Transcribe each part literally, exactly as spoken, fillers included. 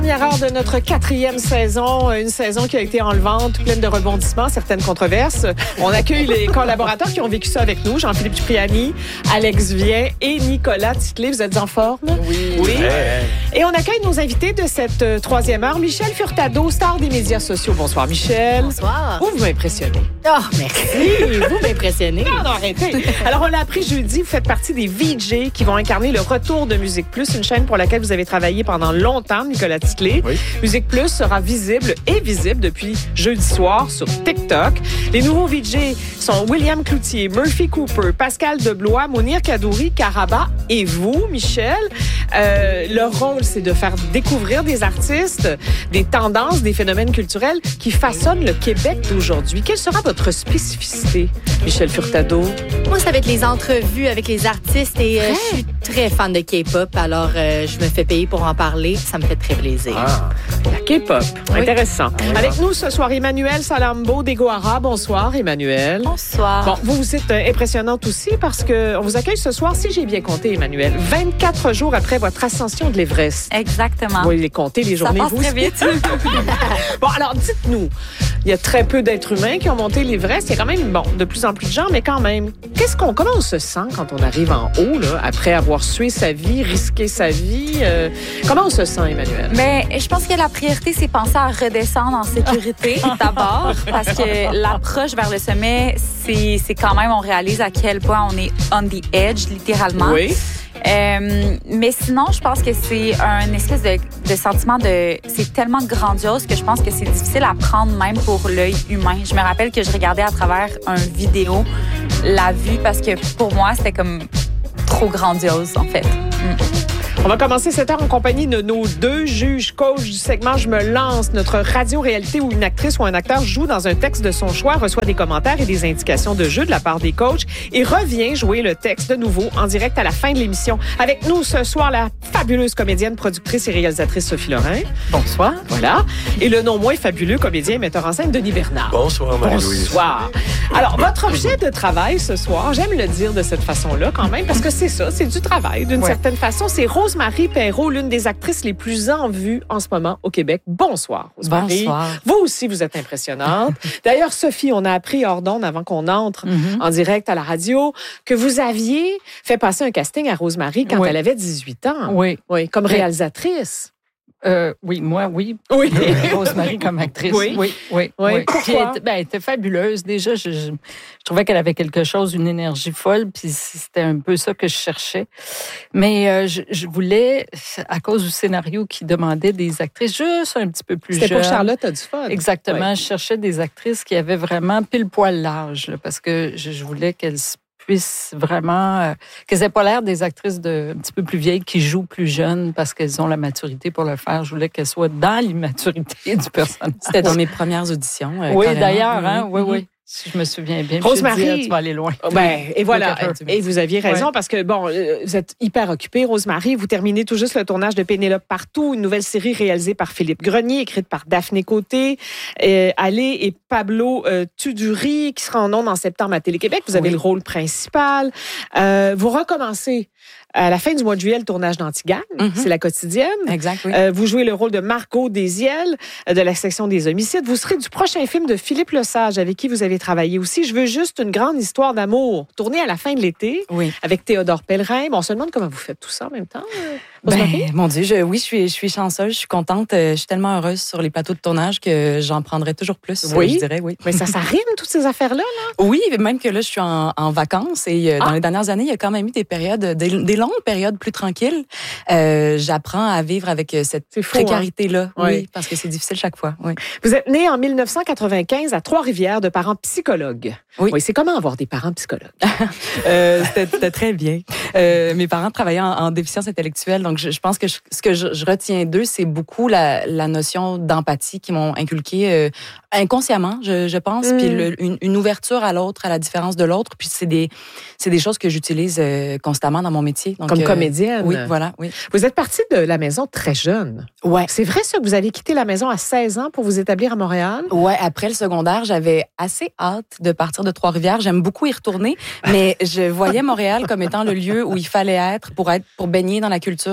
Première heure de notre quatrième saison, une saison qui a été enlevante, pleine de rebondissements, certaines controverses. On accueille les collaborateurs qui ont vécu ça avec nous, Jean-Philippe Cipriani, Alex Vien et Nicolas Titley. Vous êtes en forme? Oui. Oui. Ouais. Et on accueille nos invités de cette euh, troisième heure. Michel Furtado, star des médias sociaux. Bonsoir, Michel. Bonsoir. Vous, vous m'impressionnez. Oh, merci. Vous m'impressionnez. Non, non, arrêtez. Alors, on l'a appris jeudi, vous faites partie des V J qui vont incarner le retour de Musique Plus, une chaîne pour laquelle vous avez travaillé pendant longtemps, Nicolas Titley. Oui. Musique Plus sera visible et visible depuis jeudi soir sur TikTok. Les nouveaux V J sont William Cloutier, Murphy Cooper, Pascal Deblois, Mounir Kadouri, Karaba et vous, Michel. Euh, leur rôle, c'est de faire découvrir des artistes, des tendances, des phénomènes culturels qui façonnent le Québec d'aujourd'hui. Quelle sera votre spécificité, Michel Furtado? Moi, ça va être les entrevues avec les artistes et euh, je suis très fan de K-pop, alors euh, je me fais payer pour en parler. Ça me fait très plaisir. Ah. La K-pop. Oui. Intéressant. Oui. Avec nous ce soir, Emmanuel Salambo d'Egoara. Bonsoir, Emmanuel. Bonsoir. Bon, vous, vous êtes euh, impressionnante aussi parce qu'on vous accueille ce soir, si j'ai bien compté, Emmanuel, vingt-quatre jours après votre ascension de l'Everest. Exactement. Vous les compter, les journées. Ça passe vous très vite. Bon, alors, dites-nous, il y a très peu d'êtres humains qui ont monté l'Everest. Il y a quand même, bon, de plus en plus de gens, mais quand même, qu'est-ce qu'on, comment on se sent quand on arrive en haut, là, après avoir sué sa vie, risqué sa vie? Euh, comment on se sent, Emmanuel? Mais je pense que la priorité, c'est penser à redescendre en sécurité d'abord, parce que l'approche vers le sommet, c'est, c'est quand même, on réalise à quel point on est on the edge, littéralement. Oui. Euh, mais sinon, je pense que c'est un espèce de, de sentiment de... C'est tellement grandiose que je pense que c'est difficile à prendre même pour l'œil humain. Je me rappelle que je regardais à travers un vidéo la vue parce que pour moi, c'était comme trop grandiose, en fait. Mm. On va commencer cette heure en compagnie de nos deux juges coachs du segment Je me lance, notre radio-réalité où une actrice ou un acteur joue dans un texte de son choix, reçoit des commentaires et des indications de jeu de la part des coachs et revient jouer le texte de nouveau en direct à la fin de l'émission. Avec nous ce soir, la fabuleuse comédienne, productrice et réalisatrice Sophie Lorrain. Bonsoir. Voilà. Et le non moins fabuleux comédien et metteur en scène Denis Bernard. Bonsoir, Marie-Louise. Bonsoir. Alors, votre objet de travail ce soir, j'aime le dire de cette façon-là quand même, parce que c'est ça, c'est du travail d'une Ouais. certaine façon. C'est Rose-Marie Perreault, l'une des actrices les plus en vue en ce moment au Québec. Bonsoir, Rose-Marie. Bonsoir. Vous aussi, vous êtes impressionnante. D'ailleurs, Sophie, on a appris hors d'onde avant qu'on entre Mm-hmm. en direct à la radio que vous aviez fait passer un casting à Rose-Marie quand Oui. elle avait dix-huit ans. Oui. Oui, comme Oui. réalisatrice. Euh, oui, moi, oui. Oui. Rose-Marie comme actrice. Oui. Oui, oui. Oui. oui. Pourquoi? Puis elle, était- ben, elle était fabuleuse. Déjà, je, je, je trouvais qu'elle avait quelque chose, une énergie folle, puis c'était un peu ça que je cherchais. Mais euh, je, je voulais, à cause du scénario qui demandait des actrices juste un petit peu plus jeunes. C'était pour Charlotte a du fun. Exactement. Oui. Je cherchais des actrices qui avaient vraiment pile poil l'âge, là, parce que je, je voulais qu'elles puissent vraiment... Euh, qu'elles n'aient pas l'air des actrices de, un petit peu plus vieilles qui jouent plus jeunes parce qu'elles ont la maturité pour le faire. Je voulais qu'elles soient dans l'immaturité du personnage. C'était dans mes premières auditions. euh, Oui, carrément. d'ailleurs, hein? Oui, Mhm. oui. Si je me souviens bien. Rose-Marie- Je me suis dit, ah, tu vas aller loin. Ben, et voilà. Look at her. Et vous aviez raison Ouais. parce que, bon, euh, vous êtes hyper occupée, Rose-Marie. Vous terminez tout juste le tournage de Pénélope Partout, une nouvelle série réalisée par Philippe Grenier, écrite par Daphné Côté, euh, Allé et Pablo euh, Tuduri, qui sera en ondes en septembre à Télé-Québec. Vous avez Oui. le rôle principal. Euh, vous recommencez à la fin du mois de juillet le tournage d'Antigone. Mhm. C'est la quotidienne. Exact, oui. Euh, vous jouez le rôle de Margot Desiel euh, de la section des homicides. Vous serez du prochain film de Philippe Lesage avec qui vous avez travaillé aussi. Je veux juste une grande histoire d'amour tournée à la fin de l'été Oui. avec Théodore Pellerin. Bon, on se demande comment vous faites tout ça en même temps. euh, Rose-Marie? Ben, mon Dieu, je, oui, je suis, je suis chanceuse, je suis contente. euh, Je suis tellement heureuse sur les plateaux de tournage que j'en prendrai toujours plus, Oui. euh, je dirais, oui. Mais ça, ça rime, toutes ces affaires-là. Là. Oui, même que là, je suis en, en vacances et euh, dans Ah. les dernières années, il y a quand même eu des périodes, des, des longues périodes plus tranquilles. Euh, j'apprends à vivre avec euh, cette C'est fou, hein? précarité-là, Oui. oui, parce que c'est difficile chaque fois. Oui. Vous êtes né en mille neuf cent quatre-vingt-quinze à Trois-Rivières de parents psychologues. Oui. c'est comment avoir des parents psychologues? Euh, c'était, c'était très bien. Euh, mes parents travaillaient en, en déficience intellectuelle, donc je, je pense que je, ce que je, je retiens d'eux, c'est beaucoup la, la notion d'empathie qu'ils m'ont inculquée euh, inconsciemment, je, je pense, Mm. puis le, une, une ouverture à l'autre, à la différence de l'autre, puis c'est des, c'est des choses que j'utilise euh, constamment dans mon métier. Donc, Comme euh, comédienne. Oui, voilà, oui. Vous êtes partie de la maison très jeune. Ouais. C'est vrai ça que vous avez quitté la maison à seize ans pour vous établir à Montréal? Ouais, après le secondaire, j'avais assez hâte de partir de Trois-Rivières. J'aime beaucoup y retourner, mais je voyais Montréal comme étant le lieu où il fallait être pour être pour baigner dans la culture.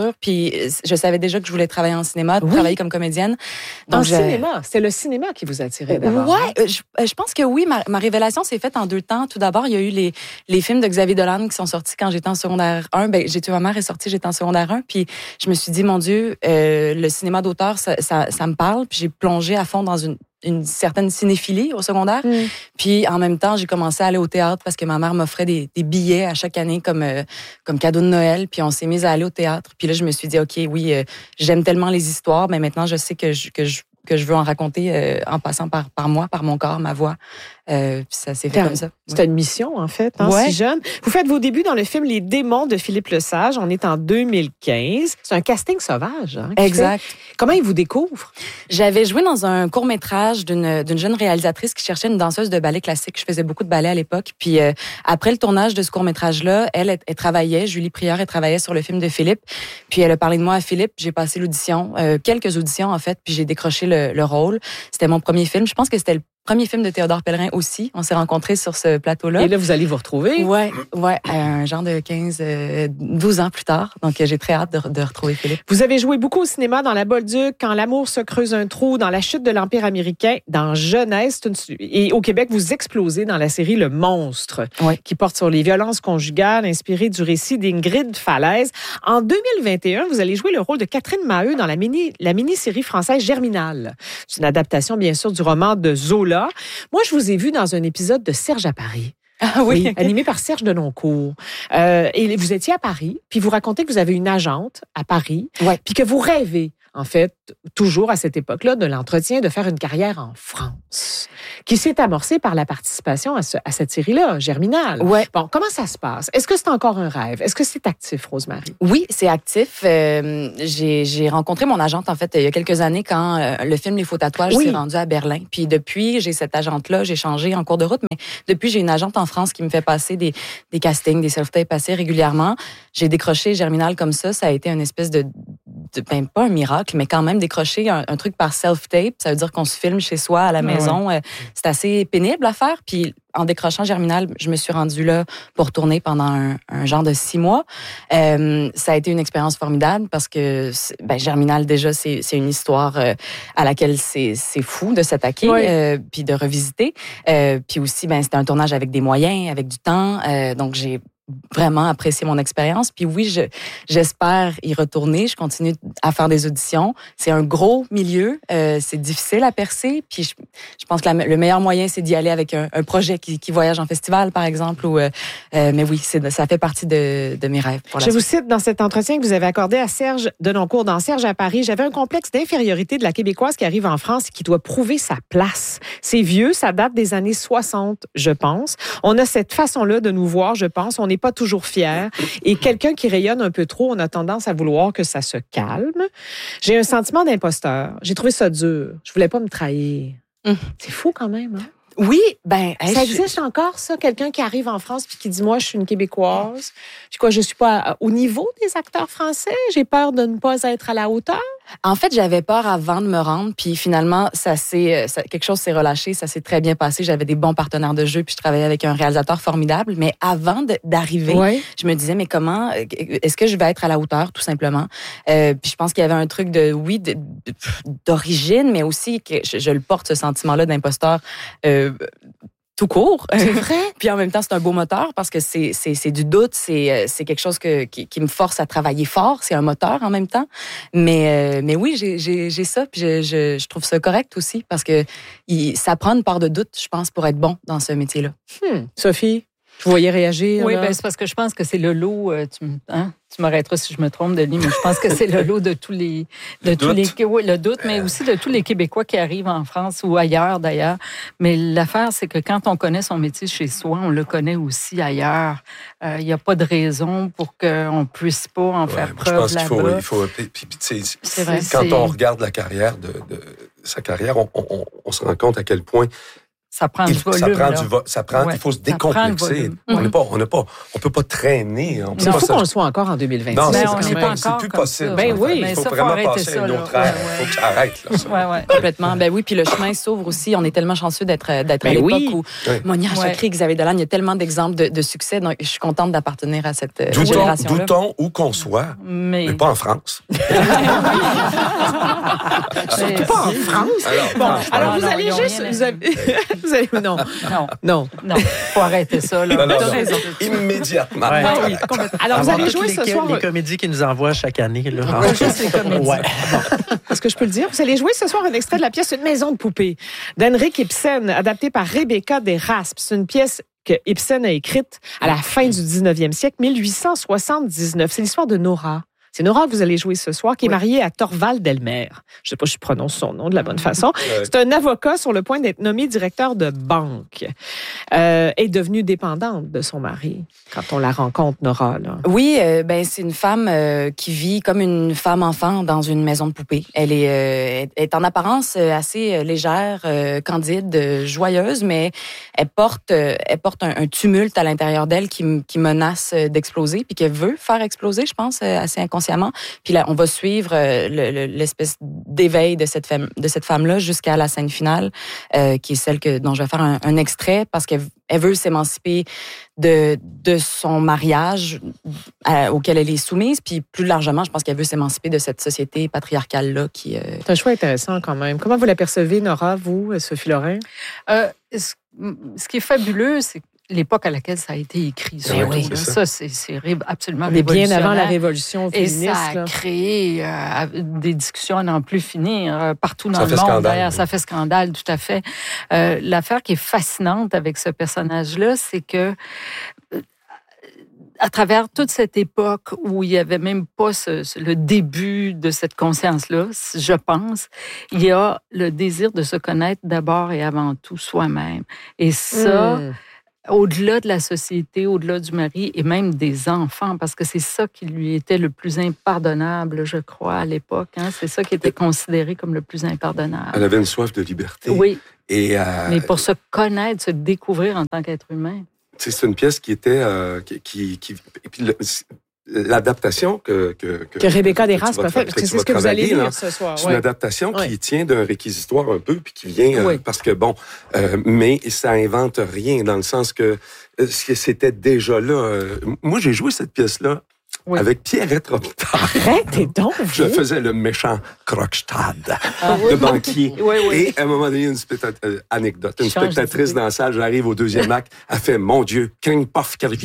l'écriture, puis je savais déjà que je voulais travailler en cinéma, oui. travailler comme comédienne. Donc, en je... cinéma, c'est le cinéma qui vous attirait d'abord. Ouais, je, je pense que oui. Ma, ma révélation s'est faite en deux temps. Tout d'abord, il y a eu les, les films de Xavier Dolan qui sont sortis quand j'étais en secondaire un. Ben, J'ai tué ma mère est sorti, j'étais en secondaire un, puis je me suis dit, mon Dieu, euh, le cinéma d'auteur, ça, ça, ça me parle, puis j'ai plongé à fond dans une une certaine cinéphilie au secondaire. Mm. Puis, en même temps, j'ai commencé à aller au théâtre parce que ma mère m'offrait des, des billets à chaque année comme, euh, comme cadeau de Noël. Puis, on s'est mis à aller au théâtre. Puis là, je me suis dit, OK, oui, euh, j'aime tellement les histoires, mais maintenant, je sais que je, que je, que je veux en raconter euh, en passant par, par moi, par mon corps, ma voix. Euh, puis ça s'est fait comme ça. C'était une mission, en fait, hein, ouais. si jeune. Vous faites vos débuts dans le film Les Démons de Philippe Lesage. On est en deux mille quinze. C'est un casting sauvage. Hein, exact. Fait. Comment il vous découvre? J'avais joué dans un court-métrage d'une, d'une jeune réalisatrice qui cherchait une danseuse de ballet classique. Je faisais beaucoup de ballet à l'époque. Puis euh, après le tournage de ce court-métrage-là, elle, elle, elle travaillait, Julie Prieur, elle travaillait sur le film de Philippe. Puis elle a parlé de moi à Philippe. J'ai passé l'audition, euh, quelques auditions en fait, puis j'ai décroché le, le rôle. C'était mon premier film. Je pense que c'était le premier film de Théodore Pellerin aussi. On s'est rencontrés sur ce plateau-là. Et là, vous allez vous retrouver? Ouais, ouais, un genre de quinze, douze ans plus tard. Donc, j'ai très hâte de, de retrouver Philippe. Vous avez joué beaucoup au cinéma dans La Bolduc, Quand l'amour se creuse un trou, dans La chute de l'Empire américain, dans Jeunesse. Et au Québec, vous explosez dans la série Le Monstre, ouais. qui porte sur les violences conjugales, inspirée du récit d'Ingrid Falaise. En deux mille vingt et un, vous allez jouer le rôle de Catherine Maheu dans la mini, la mini-série française Germinal. C'est une adaptation, bien sûr, du roman de Zola. Moi, je vous ai vu dans un épisode de Serge à Paris. Ah oui, oui, animé par Serge Denoncourt. Euh, et vous étiez à Paris, puis vous racontez que vous avez une agente à Paris, ouais. puis que vous rêvez, en fait, toujours à cette époque-là, de l'entretien, de faire une carrière en France, qui s'est amorcée par la participation à, ce, à cette série-là, Germinal. Ouais. Bon, comment ça se passe? Est-ce que c'est encore un rêve? Est-ce que c'est actif, Rosemary? Oui, c'est actif. Euh, j'ai, j'ai rencontré mon agente, en fait, il y a quelques années, quand euh, le film Les faux tatouages oui. s'est rendu à Berlin. Puis depuis, j'ai cette agente-là, j'ai changé en cours de route, mais depuis, j'ai une agente en France qui me fait passer des, des castings, des self-tapes assez régulièrement. J'ai décroché Germinal comme ça. Ça a été une espèce de, de ben, pas un miracle, mais quand même décrocher un, un truc par self-tape. Ça veut dire qu'on se filme chez soi, à la maison. Ouais. C'est assez pénible à faire. Puis en décrochant Germinal, je me suis rendue là pour tourner pendant un, un genre de six mois. Euh, ça a été une expérience formidable parce que ben, Germinal, déjà, c'est, c'est une histoire euh, à laquelle c'est, c'est fou de s'attaquer oui. euh, puis de revisiter. Euh, puis aussi, ben, c'était un tournage avec des moyens, avec du temps. Euh, donc, j'ai vraiment apprécié mon expérience. Puis oui, je, j'espère y retourner. Je continue à faire des auditions. C'est un gros milieu. Euh, c'est difficile à percer. Puis je, je pense que la, le meilleur moyen, c'est d'y aller avec un, un projet qui, qui voyage en festival, par exemple. Ou, euh, euh, mais oui, c'est, ça fait partie de, de mes rêves. Pour la je suite. vous cite dans cet entretien que vous avez accordé à Serge Denoncourt dans Serge à Paris. J'avais un complexe d'infériorité de la Québécoise qui arrive en France et qui doit prouver sa place. C'est vieux, ça date des années soixante, je pense. On a cette façon-là de nous voir, je pense. On est pas toujours fier. Et quelqu'un qui rayonne un peu trop, on a tendance à vouloir que ça se calme. J'ai un sentiment d'imposteur. J'ai trouvé ça dur. Je voulais pas me trahir. Mmh. C'est fou quand même, hein? Oui, ben... Hey, ça existe je... encore, ça? Quelqu'un qui arrive en France puis qui dit, moi, je suis une Québécoise. Je quoi, je suis pas au niveau des acteurs français. J'ai peur de ne pas être à la hauteur. En fait, j'avais peur avant de me rendre, puis finalement, ça s'est, ça, quelque chose s'est relâché, ça s'est très bien passé. J'avais des bons partenaires de jeu, puis je travaillais avec un réalisateur formidable. Mais avant de, d'arriver, ouais. je me disais, mais comment, est-ce que je vais être à la hauteur, tout simplement? Euh, puis je pense qu'il y avait un truc de, oui, de, de, d'origine, mais aussi que je, je le porte, ce sentiment-là d'imposteur. Euh, tout court. C'est vrai. Puis en même temps, c'est un beau moteur parce que c'est, c'est, c'est du doute, c'est, c'est quelque chose que, qui, qui me force à travailler fort. C'est un moteur en même temps. Mais, euh, mais oui, j'ai, j'ai, j'ai ça. Puis je, je, je trouve ça correct aussi parce que il, ça prend une part de doute, je pense, pour être bon dans ce métier-là. Hmm. Sophie, vous voyez réagir? Oui, là? ben, c'est parce que je pense que c'est le lot. Euh, tu, hein? Tu m'arrêteras si je me trompe, Denis, mais je pense que c'est le lot de tous les, de le tous doute. les, oui, le doute, mais aussi de tous les Québécois qui arrivent en France ou ailleurs d'ailleurs. Mais l'affaire, c'est que quand on connaît son métier chez soi, on le connaît aussi ailleurs. Il euh, n'y a pas de raison pour qu'on puisse pas en ouais, faire preuve je pense là-bas. Qu'il faut, il faut, puis, puis, c'est, c'est vrai, quand c'est... on regarde la carrière de, de sa carrière, on, on, on se rend compte à quel point Ça prend il, du volume. Ça prend là. du vo- ça prend, Ouais, il faut se ça prend le décomplexer. volume. On Mhm. n'est pas, on n'est pas, on peut pas traîner. On peut C'est pas fou se- qu'on le soit encore en deux mille vingt-six. Non, Ben, c'est, on c'est, n'est pas c'est encore plus comme possible. ça. Ben oui. Il Mais faut ça, faut vraiment arrêter passer ça, à une là. autre ère. Ouais, Il faut que ça arrête. Là, ça. Ouais, ouais. Complètement. Ben oui, puis le chemin s'ouvre aussi. On est tellement chanceux d'être, d'être Ben à l'époque oui. où Oui. Monia Ouais. Chakri, Xavier Dolan, il y a tellement d'exemples de, de succès. Donc, je suis contente d'appartenir à cette euh, Doutons, génération-là. doutons où qu'on soit, Mais, mais pas en France. mais- Pas en France. Alors, Bon, franchement, alors non, vous non, allez ils ont juste... rien à- Vous avez, vous allez, non, Non, non. non, faut arrêter ça. Là. Non, non, T'as non. raison. Immédiatement. Ouais. Ah oui, complètement. Alors vous Avoir allez toutes jouer les, ce les soir... comédies qu'ils nous envoient chaque année. Là. Pas juste les comédies. Ouais. Est-ce que je peux le dire? Vous allez jouer ce soir un extrait de la pièce Une maison de poupée d'Henrik Ibsen, adaptée par Rebecca Deraspe. C'est une pièce que Ibsen a écrite à la fin du dix-neuvième siècle, dix-huit cent soixante-dix-neuf. C'est l'histoire de Nora. C'est Nora que vous allez jouer ce soir, qui est mariée à Thorvald Delmer. Je ne sais pas si je prononce son nom de la bonne façon. Ouais. C'est un avocat sur le point d'être nommé directeur de banque. Euh, est devenue dépendante de son mari quand on la rencontre, Nora. Là. Oui, euh, ben c'est une femme euh, qui vit comme une femme enfant dans une maison de poupée. Elle est, euh, est en apparence euh, assez euh, légère, euh, candide, euh, joyeuse, mais elle porte, euh, elle porte un, un tumulte à l'intérieur d'elle qui, m- qui menace euh, d'exploser, puis qu'elle veut faire exploser, je pense, euh, assez inconsciemment. Puis là, on va suivre euh, le- le- l'espèce d'éveil de cette femme, de cette femme-là jusqu'à la scène finale, euh, qui est celle que dont je vais faire un, un extrait parce qu'elle elle veut s'émanciper de, de son mariage à- auquel elle est soumise, puis plus largement, je pense qu'elle veut s'émanciper de cette société patriarcale-là qui... euh, C'est un choix intéressant quand même. Comment vous l'apercevez, Nora, vous, Sophie Lorrain? Euh, ce, ce qui est fabuleux, c'est l'époque à laquelle ça a été écrit. Ben surtout, oui, là. c'est ça. ça, c'est, c'est ré- absolument Mais bien avant la révolutionnaire. révolution Et féministe. ça a là. créé euh, des discussions à n'en plus finir euh, partout dans Ça le fait monde. scandale, D'ailleurs, oui. ça fait scandale, tout à fait. Euh, l'affaire qui est fascinante avec ce personnage-là, c'est que euh, à travers toute cette époque où il n'y avait même pas ce- ce- le début de cette conscience-là, je pense, il y a le désir de se connaître d'abord et avant tout soi-même. Et ça, Hmm. au-delà de la société, au-delà du mari et même des enfants, parce que c'est ça qui lui était le plus impardonnable, je crois, à l'époque. Hein? C'est ça qui était considéré comme le plus impardonnable. Elle avait une soif de liberté. Oui, Et euh, mais pour se connaître, se découvrir en tant qu'être humain. tu sais, c'est une pièce qui était... euh, qui, qui, qui- et puis le- l'adaptation que... Que, Que Rebecca que tu Deraspe vas a fait, tra- parce que que tu c'est vas ce que vous allez travailler, là. lire ce soir. C'est ouais. une adaptation Ouais. qui tient d'un réquisitoire un peu, puis qui vient... euh, Oui. parce que, bon, euh, mais ça invente rien, dans le sens que euh, c'était déjà là. Euh, moi, j'ai joué cette pièce-là Oui. avec Pierrette Robitaille. Arrêtez donc, Je vous. faisais le méchant Krogstad, Ah le banquier. Oui, oui. Et à un moment donné, une spectat- euh, anecdote. Une Change spectatrice d'idée. dans la salle, j'arrive au deuxième acte, elle fait « Mon Dieu, King Puff qui revient. »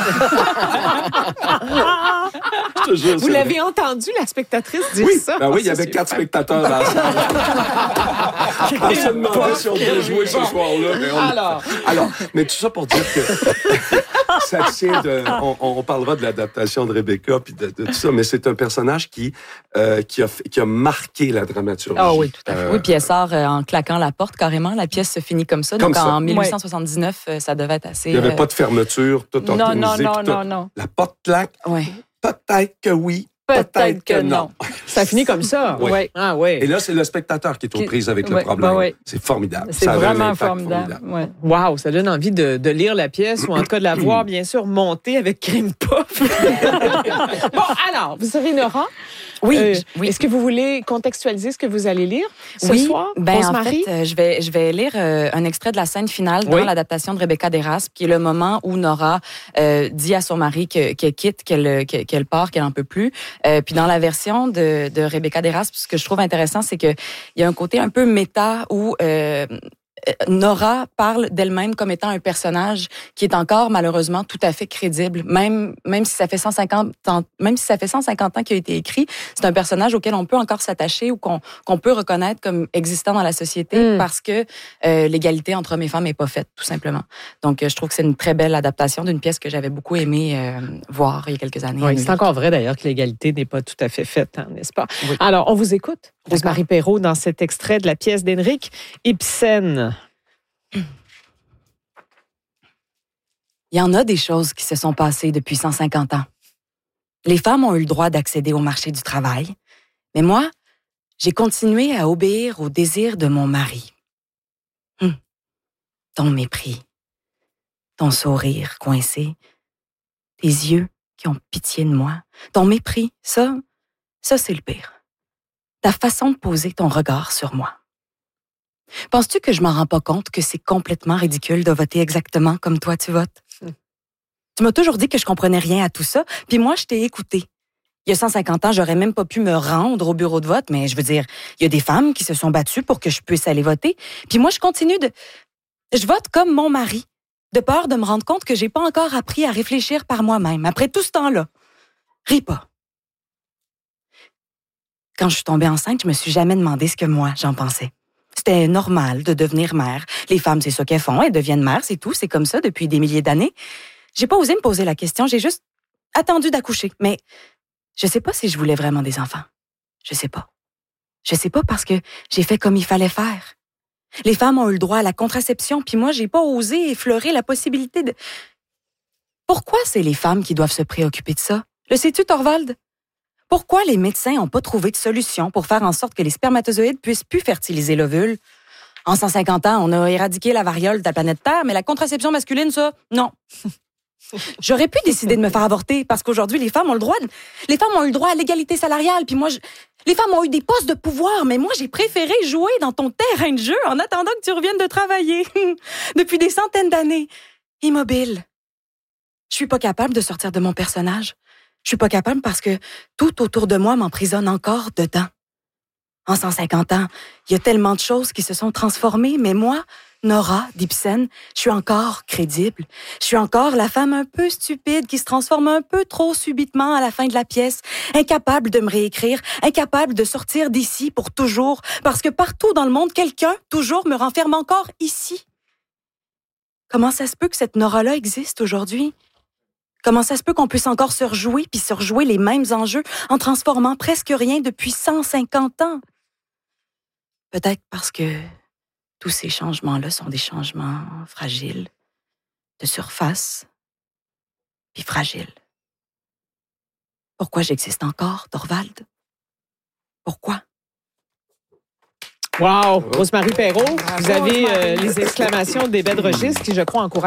Je te jure, Vous c'est l'avez vrai. entendu, la spectatrice, dire Oui, ça? ben oui, il y Ça, avait c'est quatre super. spectateurs dans la salle. On se demandait si on devait jouer ce soir-là. Mais on... Alors. Alors, mais tout ça pour dire que ça tient de... On, on parlera de l'adaptation de Rebecca puis de, de tout ça, mais c'est un personnage qui, euh, qui, a, fait- qui a marqué la dramaturgie. Ah oui, tout à fait. Euh, Oui, puis elle sort euh, en claquant la porte carrément. La pièce se finit comme ça. Comme Donc ça. en dix-huit cent soixante-dix-neuf, euh, ça devait être assez... il n'y avait euh, pas de fermeture, tout Non, non, organisé. non, puis tout. non, non. La porte claque, ouais. peut-être que oui, Peut-être que non. Ça finit comme ça. Oui. Oui. Ah oui. Et là, c'est le spectateur qui est aux Qui- prises avec le ouais, problème. ben ouais. C'est formidable. C'est Ça avait un vraiment impact formidable. Ouais. Wow, ça donne envie de, de lire la pièce ou en tout cas de la voir, bien sûr, monter avec Cream Puff. Bon, alors, vous serez Nora. Oui, Euh, j- oui. Est-ce que vous voulez contextualiser ce que vous allez lire ce oui, soir? ben, On se en marie? fait, euh, je vais je vais lire euh, un extrait de la scène finale dans Oui. l'adaptation de Rebecca Deraspe, qui est le moment où Nora euh, dit à son mari que- qu'elle quitte, qu'elle qu'elle qu'elle part, qu'elle en peut plus. Euh, puis dans la version de, de Rebecca Deraspe, ce que je trouve intéressant, c'est que il y a un côté un peu méta où euh, Nora parle d'elle-même comme étant un personnage qui est encore malheureusement tout à fait crédible, même même si ça fait cent cinquante ans, même si ça fait cent cinquante ans qu'il a été écrit, c'est un personnage auquel on peut encore s'attacher ou qu'on qu'on peut reconnaître comme existant dans la société Mm. parce que euh, l'égalité entre hommes et femmes est pas faite tout simplement. Donc euh, je trouve que c'est une très belle adaptation d'une pièce que j'avais beaucoup aimé euh, voir il y a quelques années. Oui, c'est encore vrai d'ailleurs que l'égalité n'est pas tout à fait faite, hein, n'est-ce pas? Oui. Alors, on vous écoute, D'accord. Rosemary Perrault, dans cet extrait de la pièce d'Henrik Ibsen. Il y en a des choses qui se sont passées depuis cent cinquante ans. Les femmes ont eu le droit d'accéder au marché du travail, mais moi, j'ai continué à obéir au désir de mon mari. Hum. ton mépris, ton sourire coincé, tes yeux qui ont pitié de moi, ton mépris, ça, ça c'est le pire. Ta façon de poser ton regard sur moi. Penses-tu que je m'en rends pas compte que c'est complètement ridicule de voter exactement comme toi tu votes? Mm. Tu m'as toujours dit que je comprenais rien à tout ça, puis moi, je t'ai écouté. Il y a cent cinquante ans, j'aurais même pas pu me rendre au bureau de vote, mais je veux dire, il y a des femmes qui se sont battues pour que je puisse aller voter, puis moi, je continue de... Je vote comme mon mari, de peur de me rendre compte que j'ai pas encore appris à réfléchir par moi-même, après tout ce temps-là. Ris pas. Quand je suis tombée enceinte, je me suis jamais demandé ce que moi, j'en pensais. C'était normal de devenir mère. Les femmes, c'est ça qu'elles font. Elles deviennent mères, c'est tout. C'est comme ça depuis des milliers d'années. J'ai pas osé me poser la question. J'ai juste attendu d'accoucher. Mais je sais pas si je voulais vraiment des enfants. Je sais pas. Je sais pas parce que j'ai fait comme il fallait faire. Les femmes ont eu le droit à la contraception, puis moi, j'ai pas osé effleurer la possibilité de... Pourquoi c'est les femmes qui doivent se préoccuper de ça? Le sais-tu, Thorvald? Pourquoi les médecins n'ont pas trouvé de solution pour faire en sorte que les spermatozoïdes puissent plus fertiliser l'ovule? En cent cinquante ans, on a éradiqué la variole de la planète Terre, mais la contraception masculine, ça, non. J'aurais pu décider de me faire avorter parce qu'aujourd'hui, les femmes ont le droit, de... les femmes ont eu le droit à l'égalité salariale, puis moi, je... les femmes ont eu des postes de pouvoir, mais moi, j'ai préféré jouer dans ton terrain de jeu en attendant que tu reviennes de travailler. Depuis des centaines d'années. Immobile. Je suis pas capable de sortir de mon personnage. Je suis pas capable parce que tout autour de moi m'emprisonne encore dedans. En cent cinquante ans, il y a tellement de choses qui se sont transformées, mais moi, Nora d'Ibsen, je suis encore crédible. Je suis encore la femme un peu stupide qui se transforme un peu trop subitement à la fin de la pièce, incapable de me réécrire, incapable de sortir d'ici pour toujours, parce que partout dans le monde, quelqu'un, toujours, me renferme encore ici. Comment ça se peut que cette Nora-là existe aujourd'hui? Comment ça se peut qu'on puisse encore se rejouer puis se rejouer les mêmes enjeux en transformant presque rien depuis cent cinquante ans? Peut-être parce que tous ces changements-là sont des changements fragiles, de surface, puis fragiles. Pourquoi j'existe encore, Thorvald? Pourquoi? Wow! Rosemary Perreault, vous avez euh, les exclamations des bêtes de registre qui, je crois, encouragent